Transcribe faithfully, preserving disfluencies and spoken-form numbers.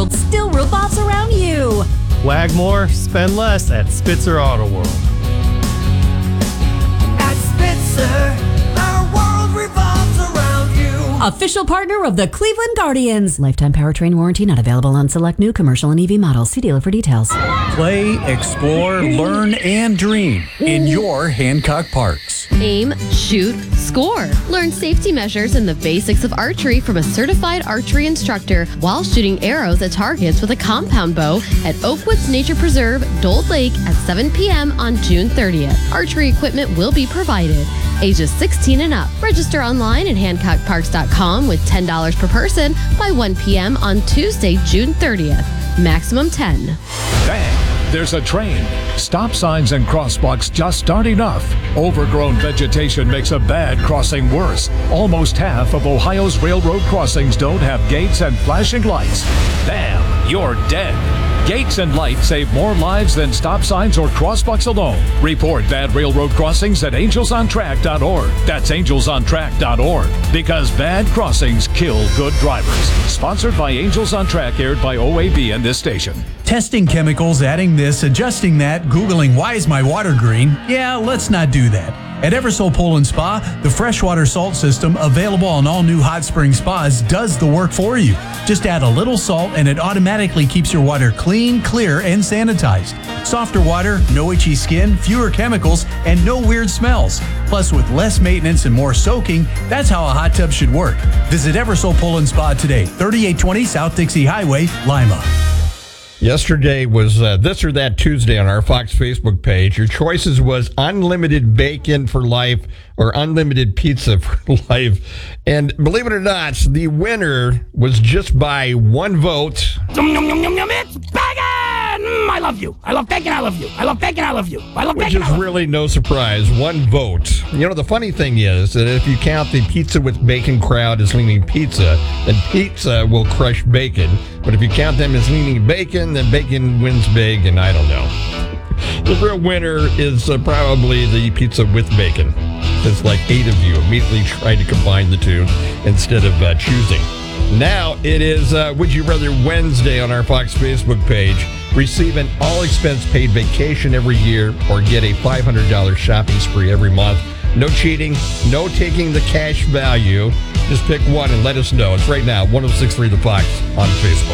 world still revolves around you. Wag more, spend less at Spitzer Auto World. At Spitzer, our world revolves around you. Official partner of the Cleveland Guardians. Lifetime powertrain warranty not available on select new commercial and E V models. See dealer for details. Play, explore, learn, and dream in your Hancock Parks. Aim, shoot, score. Learn safety measures and the basics of archery from a certified archery instructor while shooting arrows at targets with a compound bow at Oakwoods Nature Preserve, Dold Lake at seven p.m. on June thirtieth. Archery equipment will be provided. Ages sixteen and up. Register online at hancock parks dot com with ten dollars per person by one p.m. on Tuesday, June thirtieth. Maximum ten. Bang! There's a train. Stop signs and crosswalks just aren't enough. Overgrown vegetation makes a bad crossing worse. Almost half of Ohio's railroad crossings don't have gates and flashing lights. Bam! You're dead. Gates and lights save more lives than stop signs or crosswalks alone. Report bad railroad crossings at angels on track dot org. That's angels on track dot org. Because bad crossings kill good drivers. Sponsored by Angels on Track, aired by O A B and this station. Testing chemicals, adding this, adjusting that, Googling why is my water green? Yeah, let's not do that. At Eversole Pool and Spa, the freshwater salt system available on all new hot spring spas does the work for you. Just add a little salt and it automatically keeps your water clean, clear, and sanitized. Softer water, no itchy skin, fewer chemicals, and no weird smells. Plus, with less maintenance and more soaking, that's how a hot tub should work. Visit Eversole Pool and Spa today, thirty-eight twenty South Dixie Highway, Lima. Yesterday was uh, This or That Tuesday on our Fox Facebook page. Your choices was unlimited bacon for life or unlimited pizza for life. And believe it or not, the winner was just by one vote. Yum, yum, yum, yum, yum, it's bacon! Mm, I love you. I love bacon. I love you. I love bacon. I love you. I love bacon. Which is really no surprise. One vote. You know, the funny thing is that if you count the pizza with bacon crowd as leaning pizza, then pizza will crush bacon. But if you count them as leaning bacon, then bacon wins big, and I don't know. The real winner is uh, probably the pizza with bacon. It's like eight of you immediately tried to combine the two instead of uh, choosing. Now it is uh, Would You Rather Wednesday on our Fox Facebook page. Receive an all-expense-paid vacation every year or get a five hundred dollars shopping spree every month. No cheating, no taking the cash value. Just pick one and let us know. It's right now, one oh six point three The Fox on Facebook.